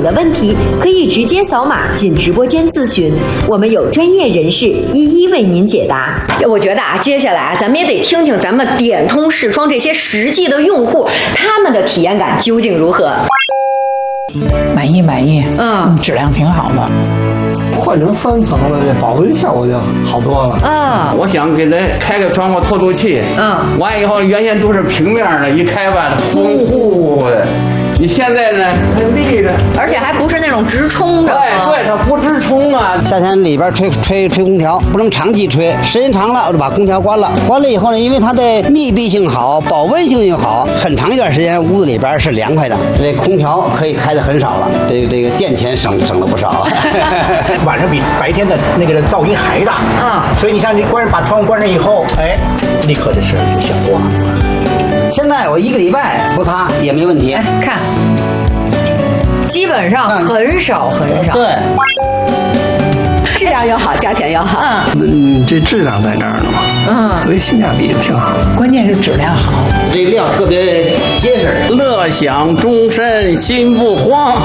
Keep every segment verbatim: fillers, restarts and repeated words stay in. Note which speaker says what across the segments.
Speaker 1: 的问题，可以直接扫码进直播间咨询，我们有专业人士一一为您解答。我觉得啊，接下来啊，咱们也得听听咱们点通视窗这些实际的用户，他们的体验感究竟如何？
Speaker 2: 满意满意，
Speaker 1: 嗯，
Speaker 2: 质量挺好的。
Speaker 3: 换成三层的这保温效果就好多了。
Speaker 1: 啊、
Speaker 4: 我想给它开个窗户透透气。
Speaker 1: 嗯，
Speaker 4: 完以后原先都是平面的，一开吧风呼呼的。你现在呢，它立着，
Speaker 1: 而且还不是那种直冲的。
Speaker 4: 对对，它不直冲啊。
Speaker 5: 夏天里边吹吹吹空调，不能长期吹，时间长了我就把空调关了。关了以后呢，因为它的密闭性好，保温性又好，很长一段时间屋子里边是凉快的。这空调可以开的很少了，这个这个电钱省省了不少。
Speaker 6: 晚上比白天的那个噪音还大
Speaker 1: 啊，
Speaker 6: 所以你像你关把窗户关上以后，哎，立刻这是有效果。
Speaker 5: 现在我一个礼拜不擦也没问题。
Speaker 1: 哎，看，基本上很少很少。
Speaker 5: 对，
Speaker 7: 质量又好，价钱又好。
Speaker 1: 嗯
Speaker 3: 嗯，这质量在这儿呢嘛，
Speaker 1: 嗯，
Speaker 3: 所以性价比也挺好。
Speaker 2: 关键是质量好，
Speaker 5: 这料特别结实，
Speaker 4: 乐享终身心不慌。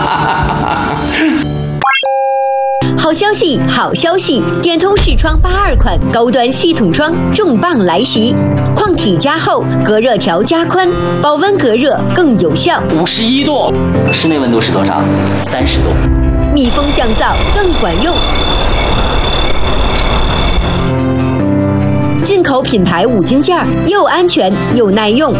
Speaker 1: 好消息，好消息！电通视窗八二款高端系统窗重磅来袭，矿体加厚，隔热条加宽，保温隔热更有效。
Speaker 8: 五十一度，室内温度是多少？三十度。
Speaker 1: 密封降噪更管用。进口品牌五金件，又安全又耐用。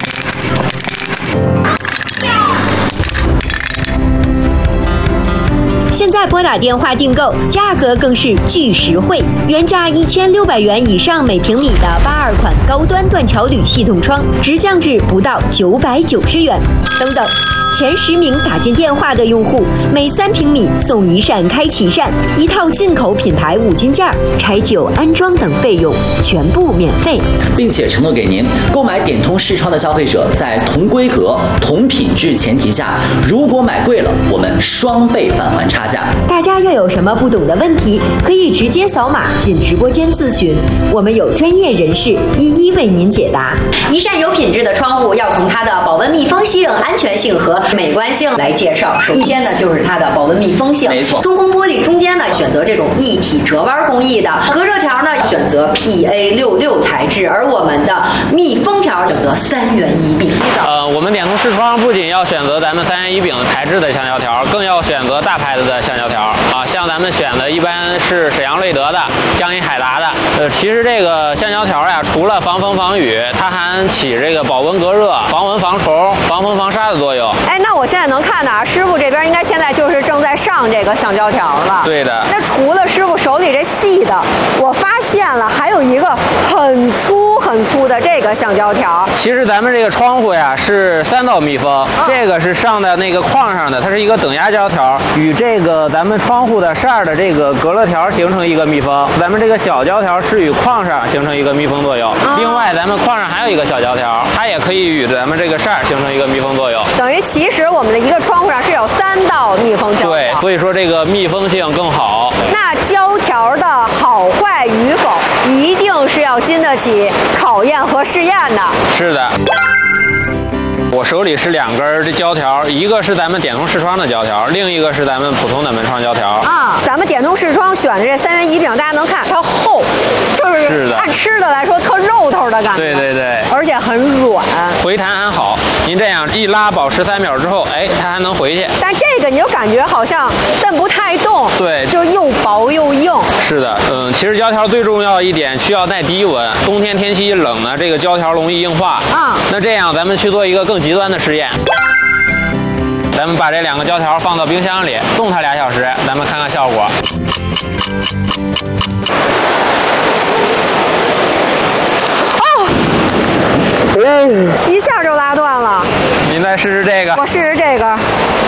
Speaker 1: 现在拨打电话订购，价格更是巨实惠，原价一千六百元以上每平米的八二款高端断桥铝系统窗，直降至不到九百九十元。等等，前十名打进电话的用户，每三平米送一扇开启扇，一套进口品牌五金件，拆旧、安装等费用全部免费，
Speaker 8: 并且承诺给您购买点通视窗的消费者，在同规格、同品质前提下，如果买贵了，我们双倍返还差价。
Speaker 1: 大家要有什么不懂的问题，可以直接扫码进直播间咨询，我们有专业人士一一为您解答。一扇有品质的窗户，要从它的保温密封性、安全性和美观性来介绍。首先呢，就是它的保温密封性。
Speaker 8: 没错，
Speaker 1: 中空玻璃中间呢，选择这种一体折弯工艺的；隔热条呢，选择 P A 六六 材质，而我们的密封条选择三元一柄。
Speaker 9: 呃，我们点通视窗不仅要选择咱们三元一柄材质的橡胶条，更要选择大牌子的橡胶条啊。像咱们选的一般是沈阳瑞德的、江阴海达的。呃，其实这个橡胶条呀，除了防风防雨，它还起这个保温隔热、防蚊防虫、防风防沙的作用。
Speaker 7: 哎，那我现在能看到啊，师傅这边应该现在就是正在上这个橡胶条了。
Speaker 9: 对的。
Speaker 7: 那除了师傅手里这细的，我发现了还有一个很粗很粗的这个橡胶条。
Speaker 9: 其实咱们这个窗户呀是三道密封，哦、这个是上在那个框上的，它是一个等压胶条，与这个咱们窗户的扇的这个隔热条形成一个密封。咱们这个小胶条是与框上形成一个密封作用。哦、另外，咱们框上还有一个小胶条，它也可以与咱们这个扇形成一个密封作用。
Speaker 7: 等于其实我们的一个窗户上是有三道密封胶条。
Speaker 9: 对，所以说这个密封性更好。
Speaker 7: 那胶条的好坏与否，一定是要经得起考验和试验的。
Speaker 9: 是的。我手里是两根这胶条，一个是咱们点通视窗的胶条，另一个是咱们普通的门窗胶条。
Speaker 7: 啊，咱们点通视窗选的这三元一柄，大家能看它厚，就是按吃的来说特肉头的感觉。
Speaker 9: 对对对，
Speaker 7: 而且很软，
Speaker 9: 回弹还好。您这样一拉保持三秒之后，哎，它还能回去。
Speaker 7: 但这个你就感觉好像蹬不太动，
Speaker 9: 对，
Speaker 7: 就又薄又硬。
Speaker 9: 是的，嗯，其实胶条最重要一点需要耐低温，冬天天气一冷呢，这个胶条容易硬化。
Speaker 7: 啊，
Speaker 9: 那这样咱们去做一个更极端的实验，咱们把这两个胶条放到冰箱里冻它俩小时，咱们看看效果。
Speaker 7: 哦，嗯，一下就拉断了。
Speaker 9: 您再试试这个。
Speaker 7: 我试试这个。